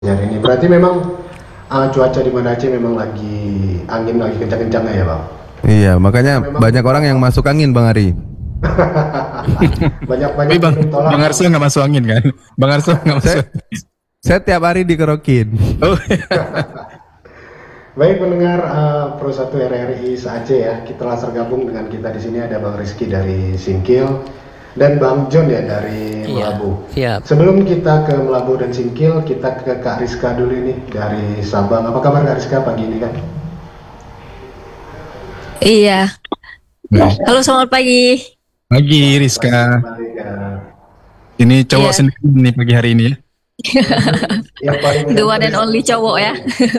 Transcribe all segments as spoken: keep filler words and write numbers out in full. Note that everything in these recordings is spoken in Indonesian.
hari ini. Berarti memang uh, cuaca di Banda Aceh memang lagi angin lagi kencang-kencangnya ya bang. Iya, makanya Karena memang banyak orang yang masuk angin, Bang Ari. banyak-banyak Tapi Bang minum tolak Bang bang. Arsul nggak masuk angin kan? Bang Arsul nggak masuk Saya, angin. saya tiap hari dikerokin. Oh, Baik pendengar uh, Pro satu R R I se-Aceh ya, kita telah tergabung dengan kita di sini ada Bang Rizky dari Singkil dan Bang John ya dari Iya, Melabu. siap. Sebelum kita ke Melabu dan Singkil, kita ke Kak Rizka dulu ini dari Sabang. Apa kabar Kak Rizka pagi ini kan? Iya. nah, Halo, selamat pagi. pagi Rizka. Kembali ke Ini cowok Iya. sendiri nih pagi hari ini ya. yang paling The one and only cowok ya.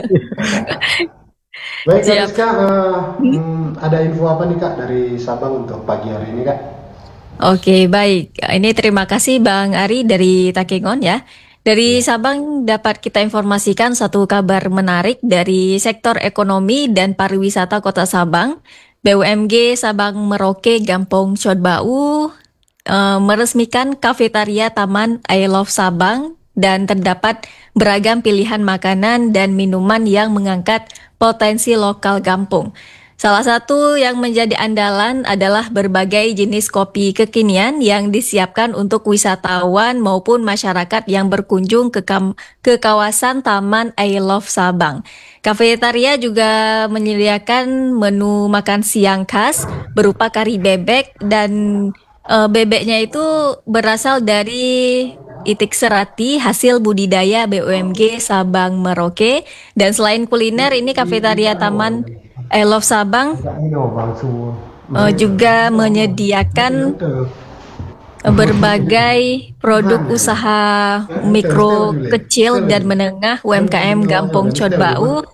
Baik Kak Siap. Rizka, uh, hmm, ada info apa nih Kak dari Sabang untuk pagi hari ini Kak? Oke, baik. Ini terima kasih Bang Ari dari Takengon ya. Dari Sabang dapat kita informasikan satu kabar menarik dari sektor ekonomi dan pariwisata Kota Sabang. B U M G Sabang Merauke Gampong Codbau eh, meresmikan kafetaria Taman I Love Sabang dan terdapat beragam pilihan makanan dan minuman yang mengangkat potensi lokal Gampong. Salah satu yang menjadi andalan adalah berbagai jenis kopi kekinian yang disiapkan untuk wisatawan maupun masyarakat yang berkunjung ke, kam- ke kawasan Taman I Love Sabang. Kafetaria juga menyediakan menu makan siang khas berupa kari bebek dan eh, bebeknya itu berasal dari itik serati hasil budidaya B U M G Sabang Merauke. Dan selain kuliner, ini kafetaria Taman I Love Sabang eh, juga menyediakan berbagai produk usaha mikro kecil dan menengah U M K M Gampong Codbau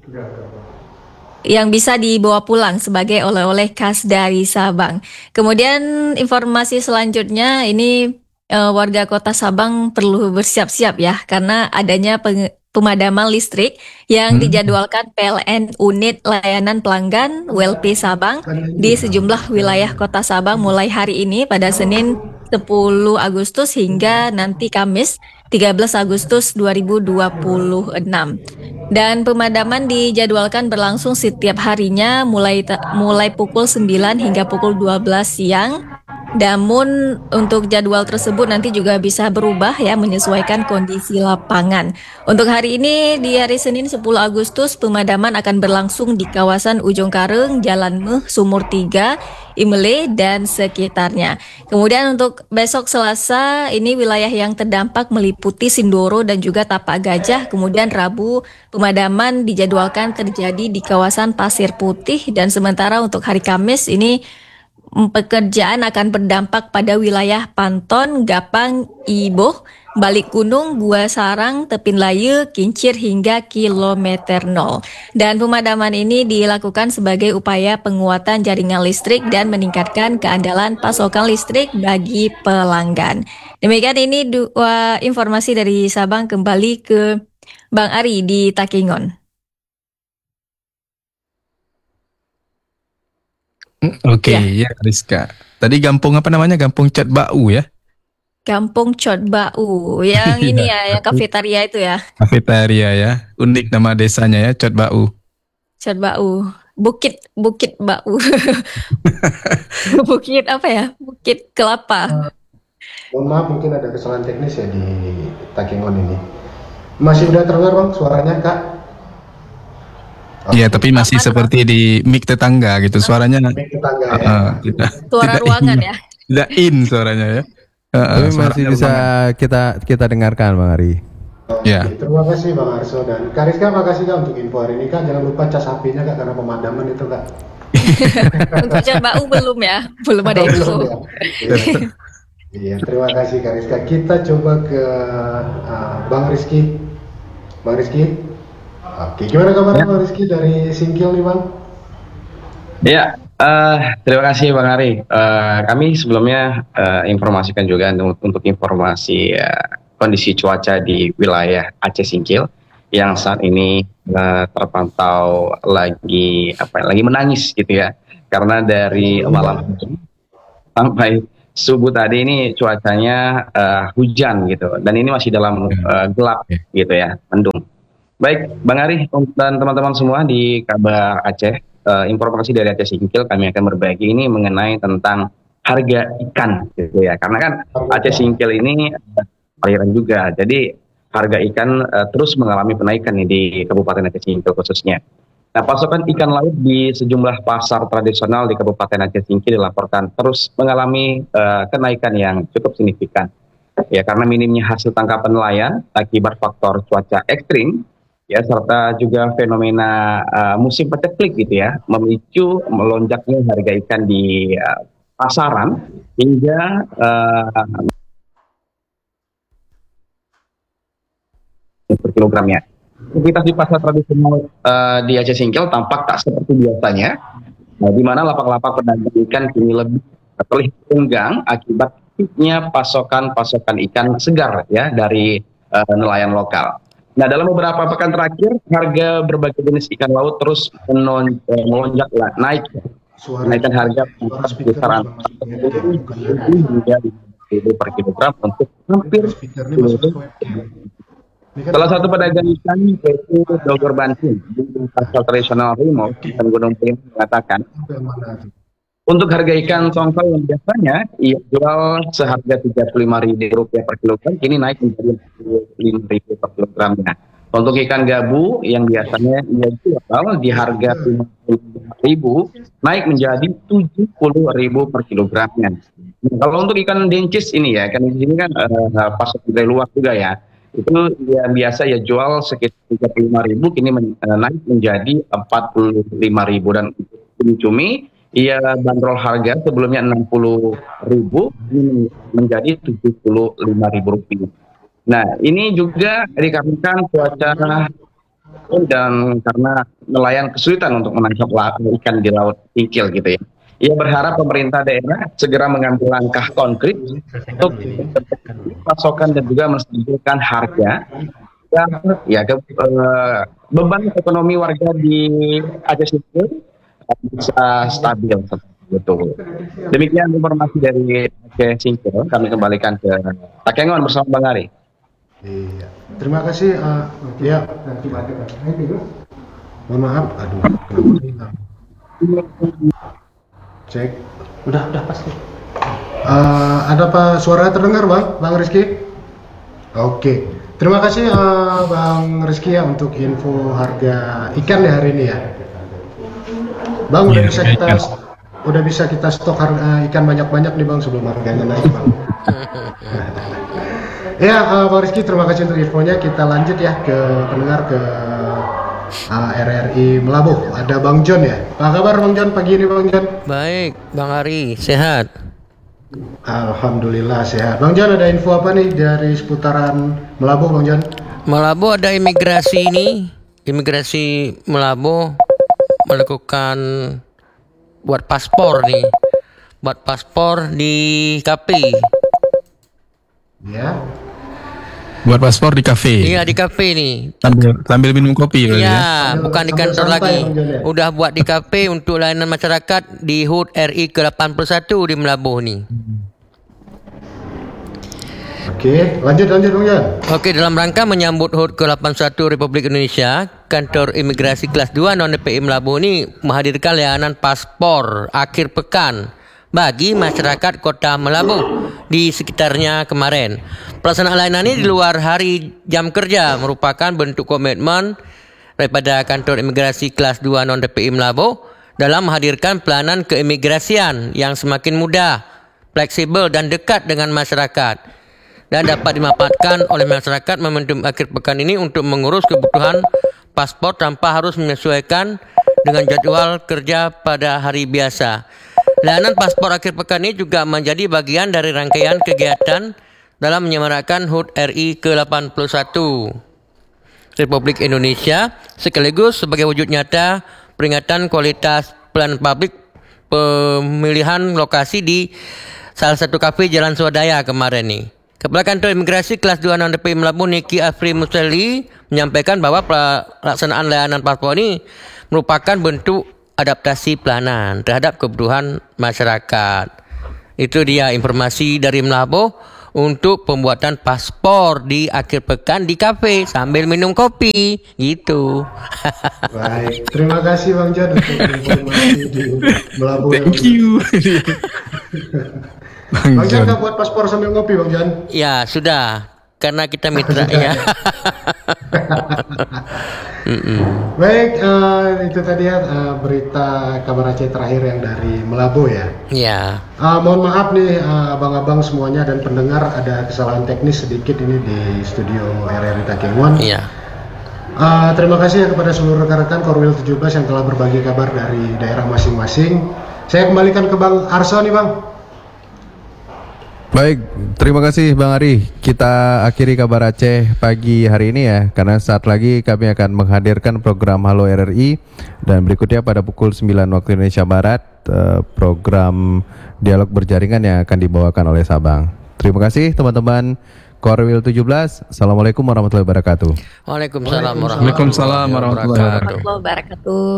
yang bisa dibawa pulang sebagai oleh-oleh khas dari Sabang. Kemudian informasi selanjutnya ini eh, warga Kota Sabang perlu bersiap-siap ya karena adanya peng- pemadaman listrik yang Hmm. dijadwalkan P L N Unit Layanan Pelanggan W L P Sabang di sejumlah wilayah Kota Sabang mulai hari ini pada Senin sepuluh Agustus hingga nanti Kamis tiga belas Agustus dua ribu dua puluh enam. Dan pemadaman dijadwalkan berlangsung setiap harinya mulai ta- mulai pukul sembilan hingga pukul dua belas siang. Namun untuk jadwal tersebut nanti juga bisa berubah ya menyesuaikan kondisi lapangan. Untuk hari ini di hari Senin sepuluh Agustus pemadaman akan berlangsung di kawasan Ujung Kareng, Jalan Meh, Sumur tiga, Imele dan sekitarnya. Kemudian untuk besok Selasa ini wilayah yang terdampak meliputi Sindoro dan juga Tapak Gajah. Kemudian Rabu pemadaman dijadwalkan terjadi di kawasan Pasir Putih dan sementara untuk hari Kamis ini mm, pekerjaan akan berdampak pada wilayah Panton, Gapang, Iboh, Balik Gunung, Gua Sarang, Tepin Layu, Kincir hingga kilometer nol. Dan pemadaman ini dilakukan sebagai upaya penguatan jaringan listrik dan meningkatkan keandalan pasokan listrik bagi pelanggan. Demikian ini dua informasi dari Sabang, kembali ke Bang Ari di Takengon. Hmm, Oke Ya, ya Rizka. Tadi Gampung apa namanya? Gampung Codbau ya. Kampung Codbau. Yang ini Iya. ya, yang kafetaria itu ya. Kafetaria ya. Unik nama desanya ya, Codbau. Codbau. Bukit Bukit Bau. Bukit apa ya? Bukit Kelapa. Mohon maaf mungkin ada kesalahan teknis ya di Takengon ini. Masih udah terdengar bang suaranya Kak? Iya, Oke. tapi masih Aman, Bang. seperti di mic tetangga gitu. Suaranya Mic tetangga ya. uh, tidak Suara tidak ruangan in, ya. tidak in suaranya ya. Uh, uh, Tapi masih suaranya bisa ruangan. kita kita dengarkan, Bang Ari. Oke, Ya. terima kasih Bang Arso dan Kak Rizka, makasih Kak untuk info hari ini Kak. Jangan lupa cas H P-nya Kak karena pemadaman itu Kak. Untuk Codbau belum ya. Belum ada Oh, belum info. ya. Iya, iya, terima kasih Kak Rizka. Kita coba ke uh, Bang Rizky. Bang Rizky. Oke, gimana kabarnya Ya, Bang Rizky dari Singkil nih Bang? ya, eh, terima kasih Bang Ari. Eh, kami sebelumnya eh, informasikan juga untuk, untuk informasi eh, kondisi cuaca di wilayah Aceh Singkil yang saat ini eh, terpantau lagi apa ya, lagi menangis gitu ya. Karena dari Hujan. malam hari sampai subuh tadi ini cuacanya uh, hujan gitu, dan ini masih dalam uh, gelap gitu ya, mendung. Baik, Bang Ari dan teman-teman semua di Kabar Aceh, uh, informasi dari Aceh Singkil kami akan berbagi ini mengenai tentang harga ikan gitu ya, karena kan Aceh Singkil ini uh, perairan juga, jadi harga ikan uh, terus mengalami kenaikan nih di Kabupaten Aceh Singkil khususnya. Nah, pasokan ikan laut di sejumlah pasar tradisional di Kabupaten Aceh Singkil dilaporkan terus mengalami uh, kenaikan yang cukup signifikan. Ya, karena minimnya hasil tangkapan nelayan akibat faktor cuaca ekstrim, ya, serta juga fenomena uh, musim paceklik gitu ya, memicu melonjaknya harga ikan di uh, pasaran hingga uh, per kilogramnya. Aktivitas di pasar tradisional uh, di Aceh Singkil tampak tak seperti biasanya, nah, di mana lapak-lapak pedagang ikan kini lebih terlihat renggang akibat minimnya pasokan-pasokan ikan segar ya dari uh, nelayan lokal. Nah, dalam beberapa pekan terakhir, harga berbagai jenis ikan laut terus menon, uh, melonjak naik. Kenaikan harga kisaran hingga ribu per kilogram untuk hampir seluruh. Salah satu pedagang ikan yaitu Dogor Banting di pasar tradisional Rimo dan Gunung Pring mengatakan, untuk harga ikan tongkol yang biasanya ia jual seharga tiga puluh lima ribu rupiah per kilogram, kini naik menjadi empat puluh lima ribu per kilogramnya. Untuk ikan gabu yang biasanya ia jual di harga lima puluh lima ribu, naik menjadi tujuh puluh ribu per kilogramnya. Nah, kalau untuk ikan dencis ini ya, ikan dencis ini kan uh, pasar dari luar juga ya. Itu ya biasa ya jual sekitar tiga puluh lima ribu, kini men, uh, naik menjadi empat puluh lima ribu, dan cumi-cumi ia bandrol harga sebelumnya enam puluh ribu, ini menjadi tujuh puluh lima ribu rupiah. Nah, ini juga dikarenakan cuaca dan karena nelayan kesulitan untuk menangkap ikan di Laut Singkil gitu ya. Ia berharap pemerintah daerah segera mengambil langkah konkret untuk pasokan dan juga menstabilkan harga ya, ya ke, uh, beban ekonomi warga di Aceh Singkil bisa stabil betul. Demikian informasi dari Aceh Singkil. Kami kembalikan ke Takengon bersama Bang Ari. Iya. Terima kasih. Uh, ya. Mohon maaf. Aduh. Kenapa cek. Udah, udah pasti. Uh, ada apa suara terdengar, Bang? Bang Rizky? Oke. Terima kasih uh, Bang Rizky ya untuk info harga ikan di hari ini ya. Bang, udah bisa kita udah bisa kita stok harga ikan banyak-banyak nih, Bang, sebelum harganya naik, Bang. Ya, uh, Bang Rizky, terima kasih untuk infonya. Kita lanjut ya ke pendengar ke uh, R R I Melabuh. Ada Bang John ya. Apa kabar Bang John pagi ini, Bang John? Baik, Bang Ari, sehat. Alhamdulillah sehat. Bang John, ada info apa nih dari seputaran Melabuh, Bang John? Melabuh ada imigrasi ini, imigrasi Melabuh melakukan buat paspor nih, buat paspor di K P. Ya. Buat paspor di kafe. Iya, di K P nih. Sambil, sambil minum kopi kali ya. Iya, bukan di kantor lagi. Udah buat di K P untuk layanan masyarakat di H U T R I ke delapan puluh satu di Melabuh nih. Oke, lanjut lanjut Bang John. Oke, dalam rangka menyambut H U T ke delapan puluh satu Republik Indonesia, Kantor Imigrasi Kelas dua non D P I Melabuh ini menghadirkan layanan paspor akhir pekan bagi masyarakat Kota Melabuh di sekitarnya kemarin. Pelaksanaan layanan ini di luar hari jam kerja merupakan bentuk komitmen daripada Kantor Imigrasi Kelas dua non D P I Melabuh dalam menghadirkan pelayanan keimigrasian yang semakin mudah, fleksibel dan dekat dengan masyarakat, dan dapat dimanfaatkan oleh masyarakat momentum akhir pekan ini untuk mengurus kebutuhan paspor tanpa harus menyesuaikan dengan jadwal kerja pada hari biasa. Layanan paspor akhir pekan ini juga menjadi bagian dari rangkaian kegiatan dalam menyemarakan H U T R I ke delapan puluh satu Republik Indonesia, sekaligus sebagai wujud nyata peringatan kualitas pelayanan publik pemilihan lokasi di salah satu kafe Jalan Swadaya kemarin nih. Kepala Kantor Imigrasi Kelas dua non D P I Melabuh Niki Afri Museli menyampaikan bahwa pelaksanaan layanan paspor ini merupakan bentuk adaptasi pelayanan terhadap kebutuhan masyarakat. Itu dia informasi dari Melabuh untuk pembuatan paspor di akhir pekan di kafe sambil minum kopi gitu. Baik, terima kasih Bang Jan untuk informasi di Melabuh. Thank you. Bang Bang Jan John. nggak buat paspor sambil ngopi Bang Jan? Ya sudah, karena kita mitra ya. Mm-mm. Baik, eh, itu tadi ya eh, berita kabar Aceh terakhir yang dari Melabuh ya. Ya, Eh, mohon maaf nih eh, abang-abang semuanya dan pendengar, ada kesalahan teknis sedikit ini di studio R R I Takengon. iya. Eh, terima kasih ya kepada seluruh rekan-rekan Korwil tujuh belas yang telah berbagi kabar dari daerah masing-masing. Saya kembalikan ke Bang Arso nih Bang. Baik, terima kasih Bang Ari. Kita akhiri kabar Aceh pagi hari ini ya, karena saat lagi kami akan menghadirkan program Halo R R I, dan berikutnya pada pukul sembilan waktu Indonesia Barat eh, program dialog berjaringan yang akan dibawakan oleh Sabang. Terima kasih teman-teman Korwil tujuh belas. Assalamualaikum warahmatullahi wabarakatuh. Waalaikumsalam Waalaikumsalam warahmatullahi wabarakatuh. Warahmatullahi wabarakatuh.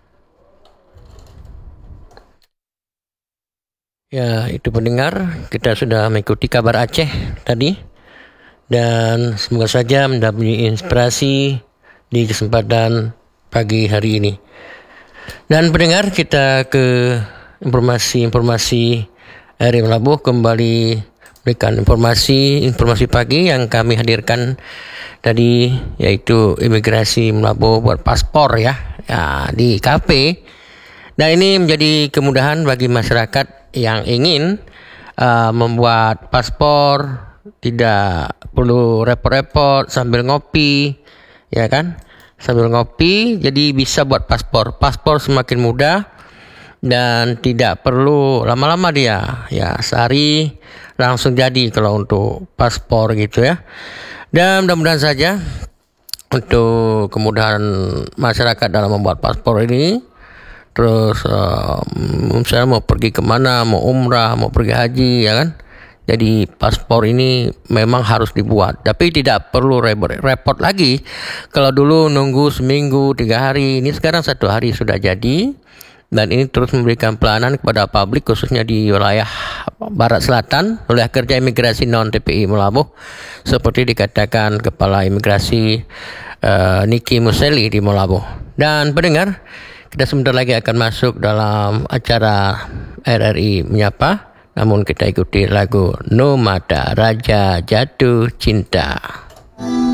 Ya, itu pendengar, kita sudah mengikuti kabar Aceh tadi, dan semoga saja mendapat inspirasi di kesempatan pagi hari ini. Dan pendengar, kita ke informasi-informasi R R I Melabuh, kembali berikan informasi informasi pagi yang kami hadirkan tadi, yaitu imigrasi Melabuh buat paspor ya, ya di kafe. Dan ini menjadi kemudahan bagi masyarakat yang ingin uh, membuat paspor, tidak perlu repot-repot sambil ngopi, ya kan? Sambil ngopi, jadi bisa buat paspor. Paspor semakin mudah dan tidak perlu lama-lama dia, ya sehari langsung jadi kalau untuk paspor gitu ya. Dan mudah-mudahan saja untuk kemudahan masyarakat dalam membuat paspor ini. Terus uh, misalnya mau pergi kemana, mau umrah, mau pergi haji, ya kan? Jadi paspor ini memang harus dibuat, tapi tidak perlu repot lagi. Kalau dulu nunggu seminggu, tiga hari, ini sekarang satu hari sudah jadi. Dan ini terus memberikan pelayanan kepada publik, khususnya di wilayah Barat Selatan, oleh kerja imigrasi non T P I Melabuh, seperti dikatakan Kepala Imigrasi uh, Niki Museli di Melabuh. Dan pendengar, kita sebentar lagi akan masuk dalam acara R R I Menyapa, namun kita ikuti lagu Nomada Raja Jatuh Cinta.